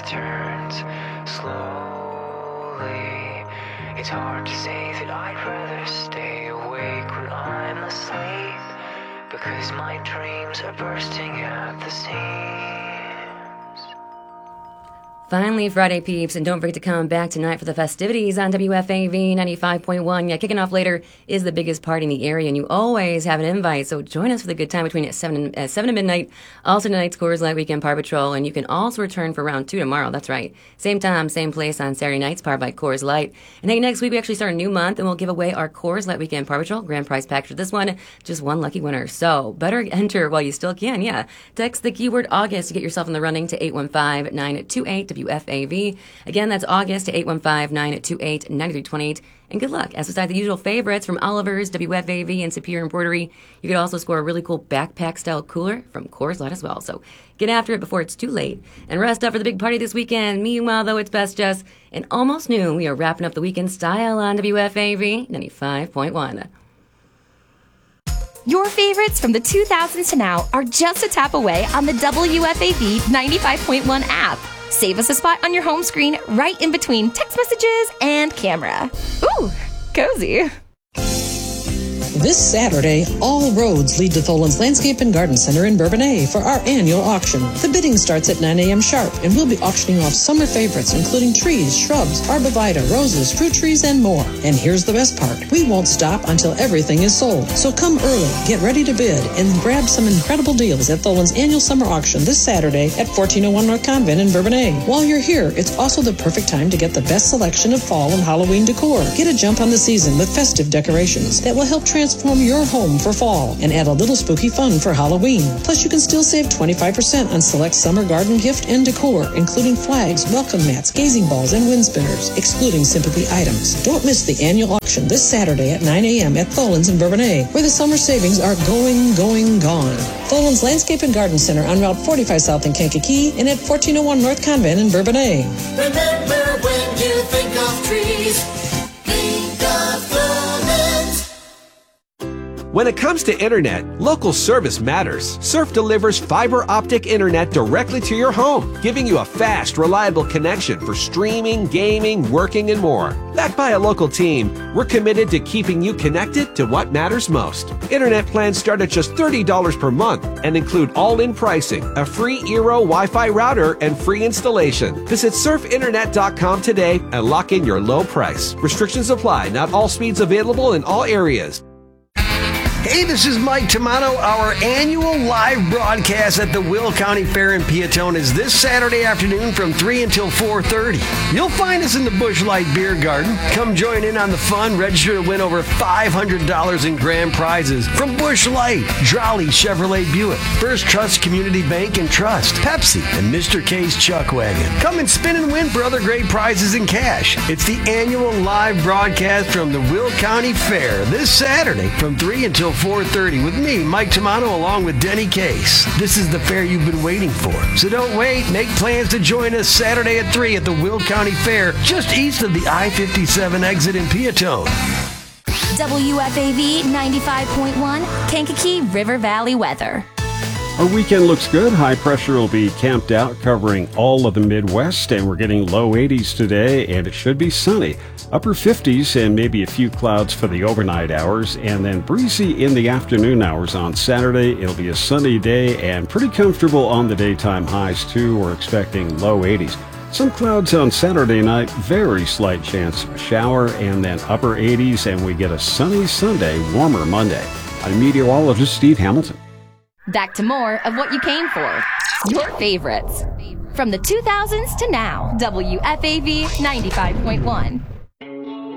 returns slowly. It's hard to say that I'd rather stay awake when I'm asleep, because my dreams are bursting at the seams. Finally, Friday, peeps, and don't forget to come back tonight for the festivities on WFAV 95.1. Yeah, kicking off later is the biggest party in the area, and you always have an invite, so join us for the good time between 7 and midnight. Also tonight's Coors Light Weekend Par Patrol, and you can also return for round 2 tomorrow. That's right. Same time, same place on Saturday nights, powered by Coors Light. And hey, next week we actually start a new month, and we'll give away our Coors Light Weekend Par Patrol grand prize package for this one. Just one lucky winner. So better enter while you still can. Yeah. Text the keyword August to get yourself in the running to 815-928 WFAV. Again, that's August to 815-928-9328. And good luck. As besides the usual favorites from Oliver's, WFAV, and Superior Embroidery, you could also score a really cool backpack-style cooler from Coors Light as well. So get after it before it's too late. And rest up for the big party this weekend. Meanwhile, though, it's best just and almost noon. We are wrapping up the weekend style on WFAV 95.1. Your favorites from the 2000s to now are just a tap away on the WFAV 95.1 app. Save us a spot on your home screen right in between text messages and camera. Ooh, cozy. This Saturday, all roads lead to Tholen's Landscape and Garden Center in Bourbonnais for our annual auction. The bidding starts at 9 a.m. sharp, and we'll be auctioning off summer favorites, including trees, shrubs, arborvitae, roses, fruit trees, and more. And here's the best part. We won't stop until everything is sold. So come early, get ready to bid, and grab some incredible deals at Tholen's annual summer auction this Saturday at 1401 North Convent in Bourbonnais. While you're here, it's also the perfect time to get the best selection of fall and Halloween decor. Get a jump on the season with festive decorations that will help transform your home for fall and add a little spooky fun for Halloween. Plus, you can still save 25% on select summer garden gift and decor, including flags, welcome mats, gazing balls, and wind spinners, excluding sympathy items. Don't miss the annual auction this Saturday at 9 a.m. at Tholen's in Bourbonnais, where the summer savings are gone. Tholen's Landscape and Garden Center on Route 45 South in Kankakee and at 1401 North Convent in Bourbonnais. Remember, when you think of trees, think of Tholen's. When it comes to internet, local service matters. Surf delivers fiber optic internet directly to your home, giving you a fast, reliable connection for streaming, gaming, working, and more. Backed by a local team, we're committed to keeping you connected to what matters most. Internet plans start at just $30 per month and include all-in pricing, a free Eero Wi-Fi router, and free installation. Visit surfinternet.com today and lock in your low price. Restrictions apply. Not all speeds available in all areas. Hey, this is Mike Tomato. Our annual live broadcast at the Will County Fair in Piatone is this Saturday afternoon from 3 until 4:30. You'll find us in the Busch Light Beer Garden. Come join in on the fun. Register to win over $500 in grand prizes from Busch Light, Drolley Chevrolet Buick, First Trust Community Bank and Trust, Pepsi, and Mr. K's Chuck Wagon. Come and spin and win for other great prizes and cash. It's the annual live broadcast from the Will County Fair this Saturday from 3 until 4:30 with me, Mike Tomato, along with Denny Case. This is the fair you've been waiting for. So don't wait. Make plans to join us Saturday at 3 at the Will County Fair, just east of the I-57 exit in Piatone. WFAV 95.1, Kankakee River Valley weather. Our weekend looks good. High pressure will be camped out covering all of the Midwest, and we're getting low 80s today, and it should be sunny. Upper 50s and maybe a few clouds for the overnight hours, and then breezy in the afternoon hours on Saturday. It'll be a sunny day and pretty comfortable on the daytime highs, too. We're expecting low 80s. Some clouds on Saturday night, very slight chance of a shower, and then upper 80s, and we get a sunny Sunday, warmer Monday. I'm meteorologist Steve Hamilton. Back to more of what you came for. Your favorites. From the 2000s to now, WFAV 95.1.